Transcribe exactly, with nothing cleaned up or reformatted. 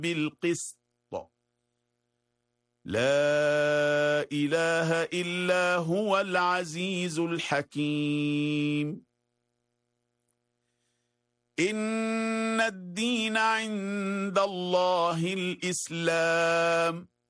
بالقسط لا إله إلا هو العزيز الحكيم. إن الدين عند الله الإسلام